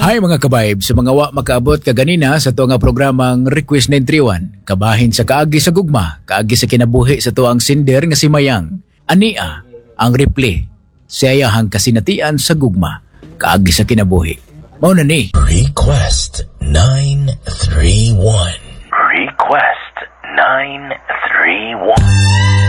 Hi mga kabayb, sa mga wa makaabot kaganina sa to nga programang Request 931, kabahin sa kaagi sa gugma, kaagi sa kinabuhi sa tuang sinder nga si Mayang. Ania, ang replay, siya hang kasinatian sa gugma, kaagi sa kinabuhi. Mao na ni. Request 931.